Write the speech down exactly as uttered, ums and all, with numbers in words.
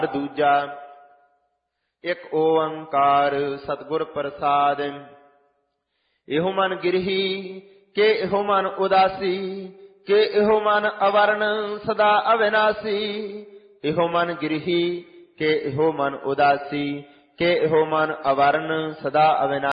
ਦੂਜਾ ਇੱਕ ਓੰਕਾਰ ਸਤਿਗੁਰ ਪ੍ਰਸਾਦ। ਇਹੋ ਮਨ ਗਿਰਹੀ ਕਿ ਇਹੋ ਮਨ ਉਦਾਸੀ, ਕਿ ਇਹੋ ਮਨ ਅਵਰਨ ਸਦਾ ਅਵਿਨਾਸੀ। ਇਹੋ ਮਨ ਗਿਰਹੀ ਕਿ ਇਹੋ ਮਨ ਉਦਾਸੀ, ਕਿ ਇਹੋ ਮਨ ਅਵਰਨ ਸਦਾ ਅਵਿਨਾਸੀ।